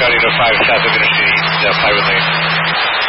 Charlie 05 south of Interstate East, Plywood Lane.